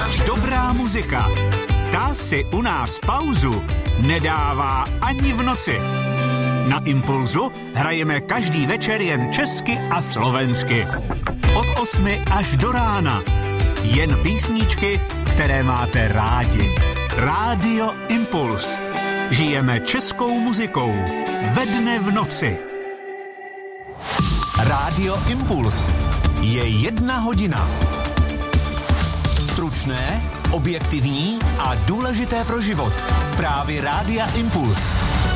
Dobrá muzika. Ta si u nás pauzu nedává ani v noci. Na Impulzu hrajeme každý večer jen česky a slovensky. Od 8 až do rána. Jen písničky, které máte rádi. Rádio Impuls. Žijeme českou muzikou. Ve dne v noci. Rádio Impuls. Je 1 hodina. Stručné, objektivní a důležité pro život. Zprávy Rádia Impuls.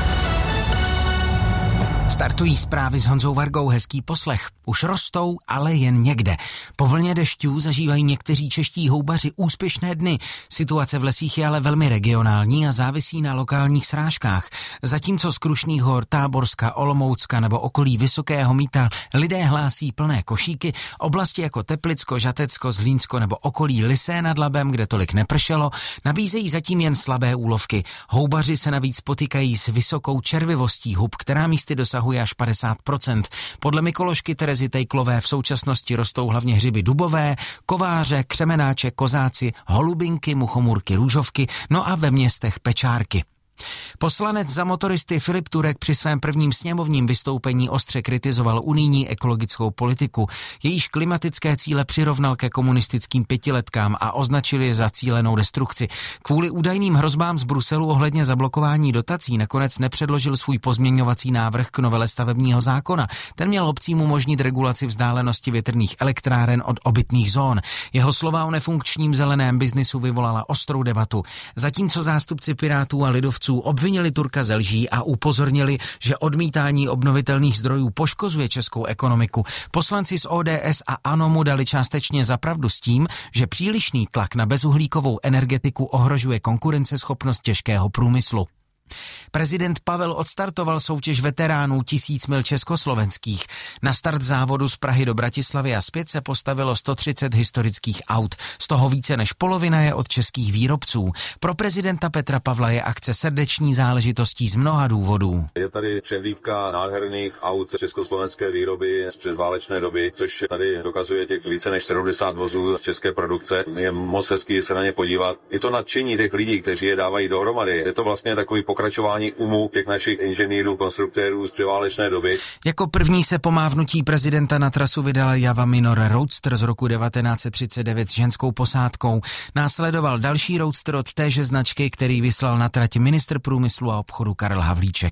Startují zprávy s Honzou Vargou, hezký poslech. Už rostou, ale jen někde. Po vlně dešťů zažívají někteří čeští houbaři úspěšné dny. Situace v lesích je ale velmi regionální a závisí na lokálních srážkách. Zatímco z Krušných hor, Táborska, Olomoucka nebo okolí Vysokého Mýta lidé hlásí plné košíky, oblasti jako Teplicko, Žatecko, Zlínsko nebo okolí Lysé nad Labem, kde tolik nepršelo, nabízejí zatím jen slabé úlovky. Houbaři se navíc potýkají s vysokou červivostí hub, která místy dosahuje až 50%. Podle mykoložky Terezy Tejklové v současnosti rostou hlavně hřiby dubové, kováře, křemenáče, kozáci, holubinky, muchomůrky, růžovky, no a ve městech pečárky. Poslanec za motoristy Filip Turek při svém prvním sněmovním vystoupení ostře kritizoval unijní ekologickou politiku. Jejíž klimatické cíle přirovnal ke komunistickým pětiletkám a označil je za cílenou destrukci. Kvůli údajným hrozbám z Bruselu ohledně zablokování dotací nakonec nepředložil svůj pozměňovací návrh k novele stavebního zákona. Ten měl obcím umožnit regulaci vzdálenosti větrných elektráren od obytných zón. Jeho slova o nefunkčním zeleném biznisu vyvolala ostrou debatu. Zatímco zástupci Pirátů a lidovců obvinili Turka ze lží a upozornili, že odmítání obnovitelných zdrojů poškozuje českou ekonomiku. Poslanci z ODS a ANO mu dali částečně za pravdu s tím, že přílišný tlak na bezuhlíkovou energetiku ohrožuje konkurenceschopnost těžkého průmyslu. Prezident Pavel odstartoval soutěž veteránů 1000 mil československých. Na start závodu z Prahy do Bratislavy a zpět se postavilo 130 historických aut. Z toho více než polovina je od českých výrobců. Pro prezidenta Petra Pavla je akce srdeční záležitostí z mnoha důvodů. Je tady přehlídka nádherných aut československé výroby z předválečné doby, což tady dokazuje těch více než 70 vozů z české produkce. Je moc hezký se na ně podívat. Je to nadšení těch lidí, kteří je dávají dohromady. Je to vlastně takový pokračování umu těch našich inženýrů, konstruktérů z předválečné doby. Jako první se po mávnutí prezidenta na trasu vydala Java Minor Roadster z roku 1939 s ženskou posádkou. Následoval další Roadster od téže značky, který vyslal na trať ministr průmyslu a obchodu Karel Havlíček.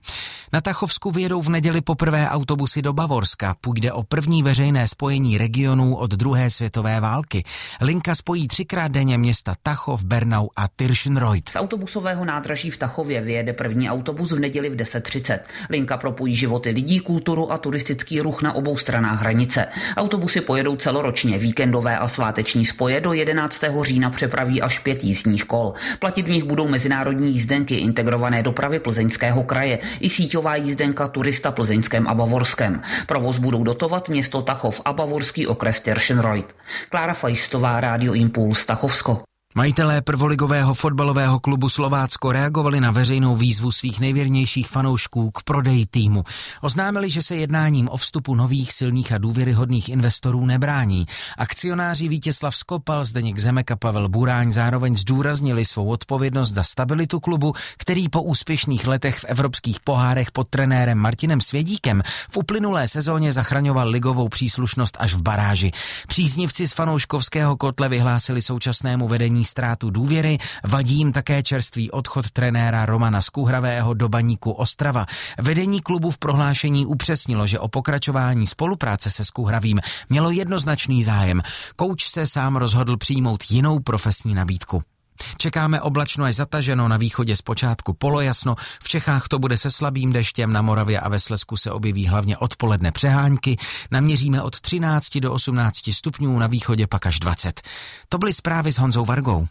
Na Tachovsku vyjedou v neděli poprvé autobusy do Bavorska. Půjde o první veřejné spojení regionů od druhé světové války. Linka spojí 3krát denně města Tachov, Bernau a Tirschenreuth. Z autobusového nádraží v Tachově vyjede první autobus v neděli v 10:30. Linka propojí životy lidí, kulturu a turistický ruch na obou stranách hranice. Autobusy pojedou celoročně. Víkendové a sváteční spoje do 11. října přepraví až 5 jízdních kol. Platit v nich budou mezinárodní jízdenky integrované dopravy Plzeňského kraje i síťová jízdenka turista plzeňském a bavorském. Provoz budou dotovat město Tachov a bavorský okres Tirschenreuth. Klára Fajstová, Rádio Impuls, Tachovsko. Majitelé prvoligového fotbalového klubu Slovácko reagovali na veřejnou výzvu svých nejvěrnějších fanoušků k prodeji týmu. Oznámili, že se jednáním o vstupu nových, silných a důvěryhodných investorů nebrání. Akcionáři Vítězslav Skopal, Zdeněk Zemek a Pavel Buráň zároveň zdůraznili svou odpovědnost za stabilitu klubu, který po úspěšných letech v evropských pohárech pod trenérem Martinem Svědíkem v uplynulé sezóně zachraňoval ligovou příslušnost až v baráži. Příznivci z fanouškovského kotle vyhlásili současnému vedení ztrátu důvěry, vadí jim také čerstvý odchod trenéra Romana Skuhravého do Baníku Ostrava. Vedení klubu v prohlášení upřesnilo, že o pokračování spolupráce se Skuhravým mělo jednoznačný zájem. Kouč se sám rozhodl přijmout jinou profesní nabídku. Čekáme oblačno až zataženo, na východě zpočátku polojasno, v Čechách to bude se slabým deštěm, na Moravě a ve Slezsku se objeví hlavně odpoledne přehánky, naměříme od 13 do 18 stupňů, na východě pak až 20. To byly zprávy s Honzou Vargou.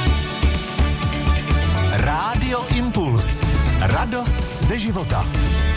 Rádio Impuls. Radost ze života.